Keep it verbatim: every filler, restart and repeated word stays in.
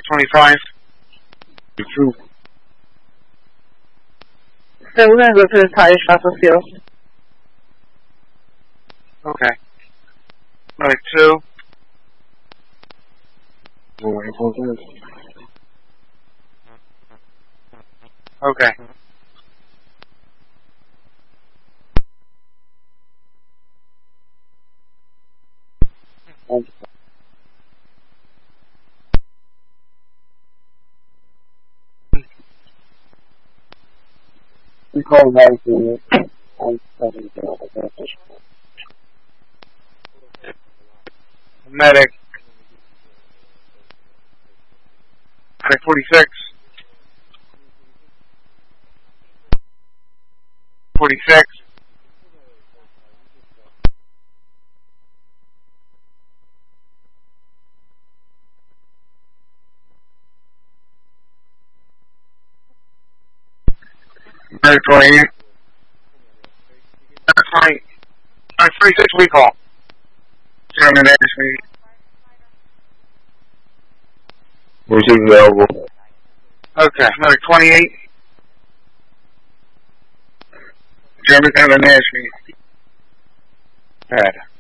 twenty-five. Two. So we're going to go to the tire shop with you. Okay. Medic two. Okay. We call nineteen. I'm seven. Medic. Medic forty-six. forty-six. Medic twenty-eight. That's right. Alright, forty-six recall. German Nashmi. forty-six available. Okay, Medic twenty-eight. German Nashmi. Bad.